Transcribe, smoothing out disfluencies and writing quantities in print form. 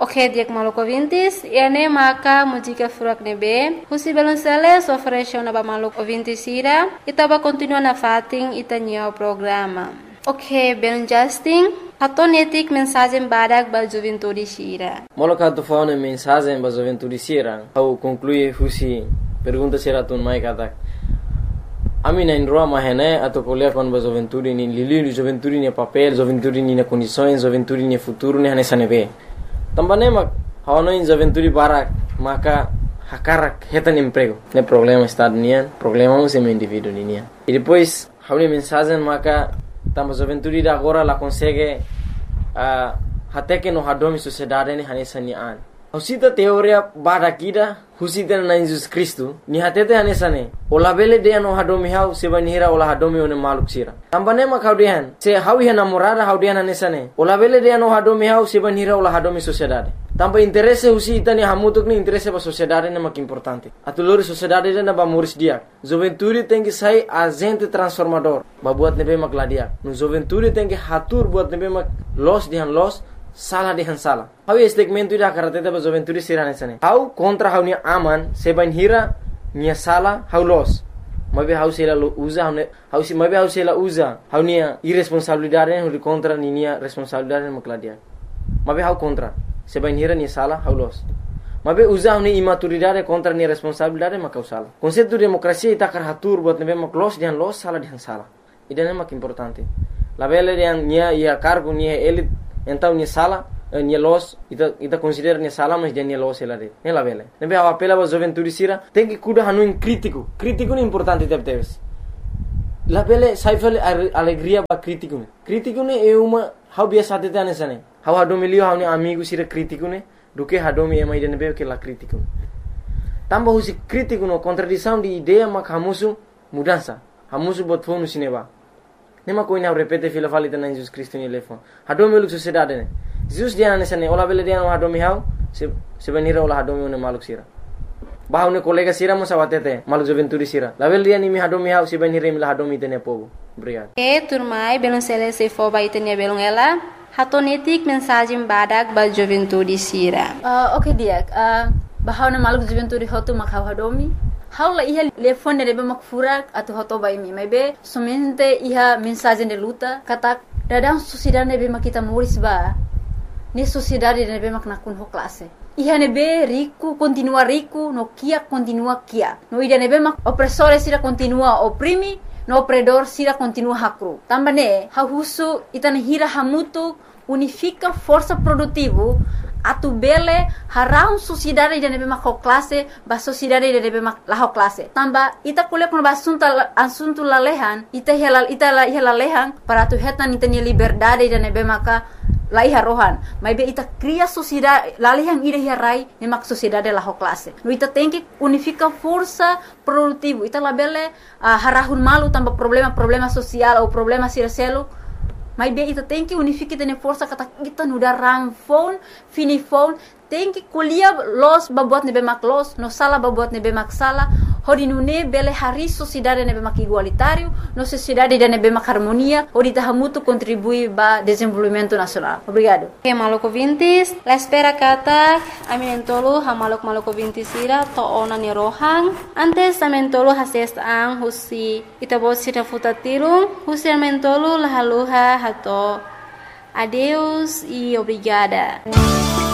Ok, diak maluco vintis, ene maka música furak nebe, husi belonceles oferece na ba maluco vintis ira, itaba continua na fating itanya o programa. Ok, belon Justin, hatonetik mensagem badak ba juventude sira. Maluco hato faune mensagem ba juventude sira, au conclui husi pergunta sira tun mai katak. Ami na indroa mahene atau kuliah kon ba juventude ni lili juventude ni papel, juventude ni na condições, juventude ni futuro ni hane sanebe. Tambane mak hawano in juventude barak maka hakarak hetan emprego. Ne problema estado nian, problema um sem indivíduo nian. E depois hawni mensagem maka tamba juventude da agora la consegue até que no hadomi sociedade ni hane sanian. Husita teoria barakida husita na Jesus Cristo ni hatete hane sane. Ola bele de no hadomi hau sebanira ola hadomi one maluk sira. Tambane mak haudian se hawi hana morada haudian hane sane. Ola bele de no hadomi hau sebanira ola hadomi sociedade. Tamba interesse husita ni hamutuk ni interesse ba sociedade na mak importante. Atulori sociedade na ba moris dia. Juventude tem que sai agente transformador. Ba buat nebe mak ladia. No juventude tem que hatur buat nebe mak los dihan los salah dihan salah. Hau segmento ida karateta ba juventude sirane sane. Hau kontra hau ni aman sebanira nia sala hau los. Mabe hau sela usa hau si mabe hau sela usa hau nia irresponsabilidade hau contra nia responsabilidade makladia. Mabe hau contra sebanira nia sala hau los. Mabe usa hau nia imaturidade contra nia responsabilidade makau sala. Konsepto demokrasia ita karatur buat nebe maklos dian los sala dian sala. Idane mak importante. La bele dian nia ia cargo nia elit então nia sala nia los ita considera nia sala mas dia nia los ela de nela vele nebe a apela ba juventude sira tem que cuidar hanu crítico ni importante teves la vele sai vele alegria ba crítico ne é uma hau biasa tete anesane hau hadomi lio hau ni amigo sira crítico ne do que hadomi ema ida nebe que la crítico tamba husi crítico no contradição de ideia mak hamusu mudança hamusu bot fonu sineba nema ko ina repete fila falita na Jesus Cristo ni lefon hadomi luk sociedade ne Jesus dia anesane ola bele dia no hadomi hau se benira ola hadomi one maluk sira bahau ne kolega sira mo sawatete maluk juventude sira la bele dia ni mi hadomi hau se benira mi la hadomi tene povo obrigado turmai belon sele se fo ba itenia belon ela hatonetik mensagem badak ba juventude sira. Ok dia bahau na maluk juventude hotu makau hadomi haula iha telefone rebe mak furak atau hoto bai mi maybe somente iha mensagem de luta kata dadang sociedade nebe mak kita moris ba ni sociedade nebe mak nakun ho classe iha nebe rico continua rico no kia continua kia no ida nebe mak opressore sira continua oprimi no opredor sira continua hakru tambane hahusu itane hira hamutu unifica força produtivo atu bele harau sociedade de nebe mak classe ba sociedade de nebe mak la classe tamba ita kuliah kon asunto lalehan ita lalehan para tu hetan ita ni liberdade de nebe maka lai harohan mai be ita cria sociedade lalehan ida hirai ne mak sociedade la classe no ita tem que unifica força produtivo ita la bele harahun malu tamba problema social ou problema siraselo mas bem, ita tem que unificar tene força kata kita nuda ramfon, finifon, tem que colher los babuat nebe mak los, no sala babuat nebe mak sala, hori nune bele hari sociedade nebe mak igualitário, no sociedade de nebe mak harmonia, hori tahamutu contribui ba desenvolvimento nacional. Obrigado. Okay, maluco vintis, la espera kata, aminentolo ha maluco vintis ira to ona ni rohang, antes amentolo hases ang husi itabot sira futatirung, husi amentolo la haluha hato. Adeus e obrigada.